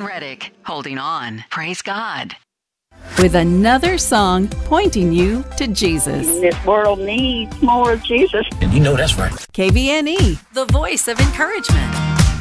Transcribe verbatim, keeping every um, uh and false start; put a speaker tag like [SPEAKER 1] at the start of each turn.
[SPEAKER 1] Reddick, holding on. Praise God.
[SPEAKER 2] With another song pointing you to Jesus.
[SPEAKER 3] This world needs more of Jesus.
[SPEAKER 4] And you know that's right.
[SPEAKER 2] K V N E,
[SPEAKER 1] The voice of encouragement.